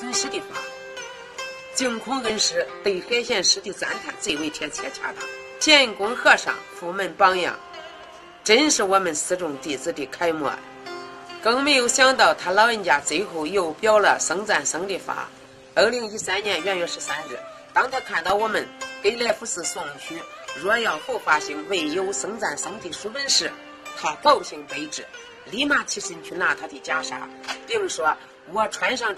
损失的法。净空恩师对海贤师的赞叹最为贴切恰当。建功和尚府门榜样，真是我们寺众弟子的楷模。更没有想到他老人家最后又表了僧赞僧的法。2013年元月13日，当他看到我们给来福寺送去若要后发行未有僧赞僧的书本时，他高兴备至，立马起身去拿他的袈裟，并说：“我穿上